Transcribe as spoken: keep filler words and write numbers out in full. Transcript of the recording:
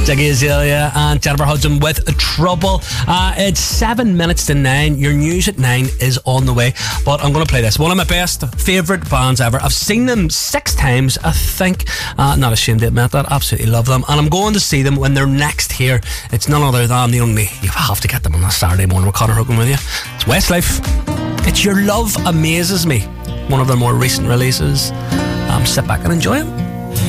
Ziggy Azalea and Jennifer Hudson with Trouble. Uh, it's seven minutes to nine. Your news at nine is on the way. But I'm going to play this. One of my best favourite bands ever. I've seen them six times, I think. Uh, not ashamed to admit that. Absolutely love them. And I'm going to see them when they're next here. It's none other than the only... You have to get them on a Saturday morning with Conor Hogan with you. It's Westlife. It's Your Love Amazes Me. One of their more recent releases. Um, sit back and enjoy it.